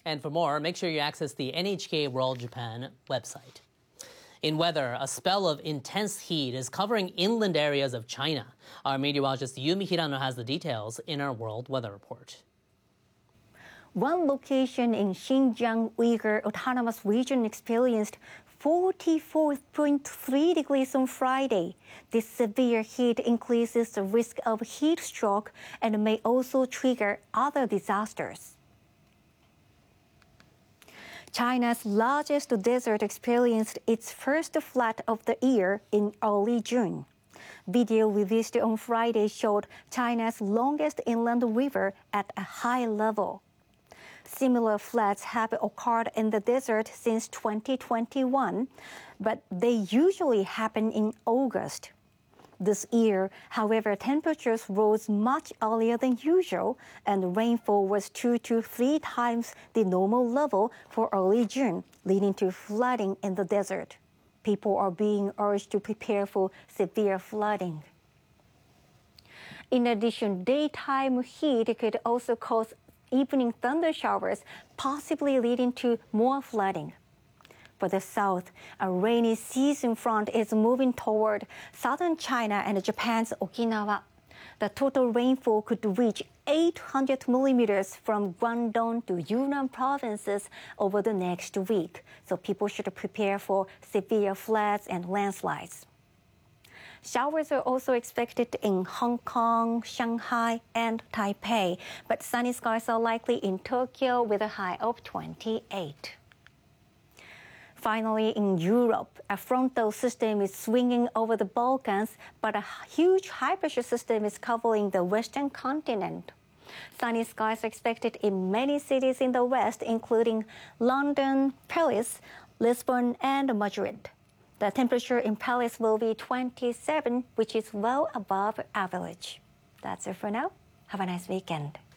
And for more, make sure you access the NHK World Japan website. In weather, a spell of intense heat is covering inland areas of China. Our meteorologist Yumi Hirano has the details in our World Weather Report. One location in Xinjiang Uyghur Autonomous Region experienced 44.3 degrees on Friday. This severe heat increases the risk of heat stroke and may also trigger other disasters. China's largest desert experienced its first flood of the year in early June. Video released on Friday showed China's longest inland river at a high level. Similar floods have occurred in the desert since 2021, but they usually happen in August. This year, however, temperatures rose much earlier than usual, and rainfall was 2 to 3 times the normal level for early June, leading to flooding in the desert. People are being urged to prepare for severe flooding. In addition, daytime heat could also cause evening thunder showers, possibly leading to more flooding. For the south, a rainy season front is moving toward southern China and Japan's Okinawa. The total rainfall could reach 800 millimeters from Guangdong to Yunnan provinces over the next week, so people should prepare for severe floods and landslides. Showers are also expected in Hong Kong, Shanghai, and Taipei, but sunny skies are likely in Tokyo with a high of 28. Finally, in Europe, a frontal system is swinging over the Balkans, but a huge high-pressure system is covering the western continent. Sunny skies are expected in many cities in the west, including London, Paris, Lisbon, and Madrid. The temperature in Paris will be 27, which is well above average. That's it for now. Have a nice weekend.